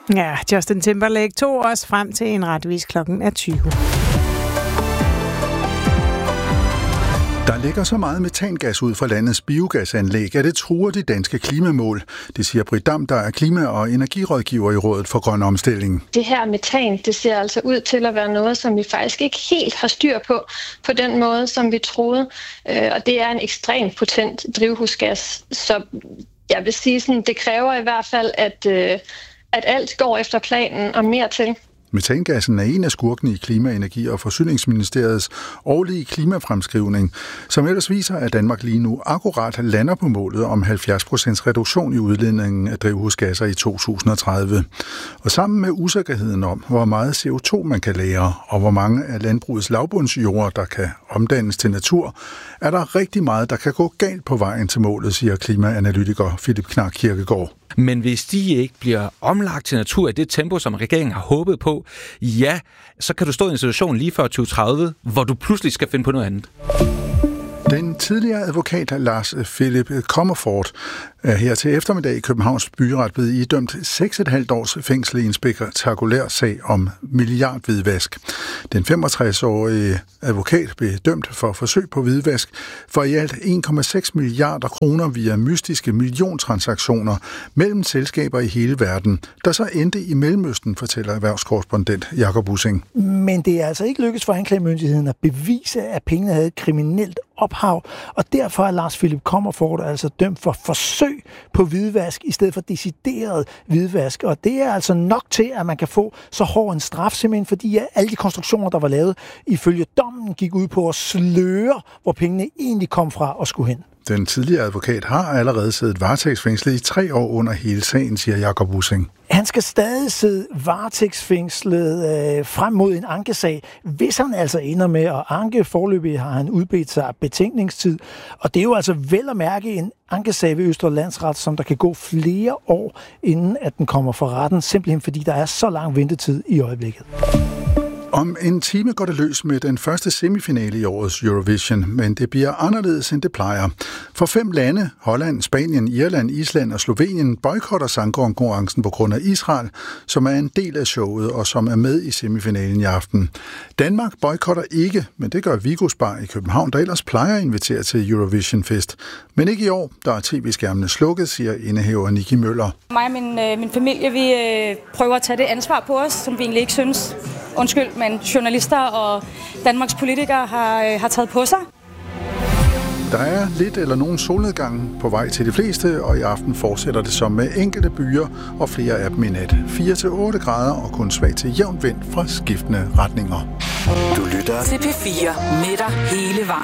Ja, Justin Timberlake tog os frem til en retvis klokken er 20. Der ligger så meget metangas ud fra landets biogasanlæg, at det truer de danske klimamål. Det siger Britt Dam, der er klima- og energirådgiver i Rådet for Grøn Omstilling. Det her metan, det ser altså ud til at være noget, som vi faktisk ikke helt har styr på den måde, som vi troede. Og det er en ekstremt potent drivhusgas. Så jeg vil sige, sådan, det kræver i hvert fald, at alt går efter planen og mere til. Metangassen er en af skurkene i Klima-, Energi- og Forsyningsministeriets årlige klimafremskrivning, som ellers viser, at Danmark lige nu akkurat lander på målet om 70% reduktion i udledningen af drivhusgasser i 2030. Og sammen med usikkerheden om, hvor meget CO2 man kan lagre, og hvor mange af landbrugets lavbundsjorder, der kan omdannes til natur, er der rigtig meget, der kan gå galt på vejen til målet, siger klimaanalytiker Philip Knark Kirkegaard. Men hvis de ikke bliver omlagt til natur i det tempo, som regeringen har håbet på, ja, så kan du stå i en situation lige før 2030, hvor du pludselig skal finde på noget andet. Den tidligere advokat Lars Philip Comerford er her til eftermiddag i Københavns Byret blevet idømt 6,5 års fængsel i en spektakulær sag om milliardhvidvask. Den 65-årige advokat blev dømt for forsøg på hvidvask for i alt 1,6 milliarder kroner via mystiske milliontransaktioner mellem selskaber i hele verden, der så endte i Mellemøsten, fortæller erhvervskorrespondent Jakob Ussing. Men det er altså ikke lykkedes for anklagemyndigheden at bevise, at pengene havde et kriminelt ophav, og derfor er Lars Philip Comerford altså dømt for forsøg på hvidvask i stedet for decideret hvidvask. Og det er altså nok til, at man kan få så hård en straf, simpelthen fordi alle de konstruktioner, der var lavet ifølge dommen, gik ud på at sløre, hvor pengene egentlig kom fra og skulle hen. Den tidligere advokat har allerede siddet varetægtsfængslet i 3 år under hele sagen, siger Jakob Ussing. Han skal stadig sidde varetægtsfængslet frem mod en ankesag, hvis han altså ender med at anke. Foreløbig har han udbedt sig betænkningstid, og det er jo altså vel at mærke en ankesag ved Østre Landsret, som der kan gå flere år, inden at den kommer for retten, simpelthen fordi der er så lang ventetid i øjeblikket. Om en time går det løs med den første semifinale i årets Eurovision, men det bliver anderledes, end det plejer. For 5 lande, Holland, Spanien, Irland, Island og Slovenien, boykotter sangkonkurrencen på grund af Israel, som er en del af showet og som er med i semifinalen i aften. Danmark boykotter ikke, men det gør Vigos Bar i København, der ellers plejer at invitere til Eurovision Fest. Men ikke i år, der er tv-skærmene slukket, siger indehaver Niki Møller. Mig og min familie, vi prøver at tage det ansvar på os, som vi egentlig ikke synes. Undskyld, men journalister og Danmarks politikere har taget på sig. Der er lidt eller nogen solnedgang på vej til de fleste, og i aften fortsætter det som med enkelte byer og flere af dem i nat. 4-8 grader og kun svag til jævn vind fra skiftende retninger. Du lytter til P4 med dig hele vejen.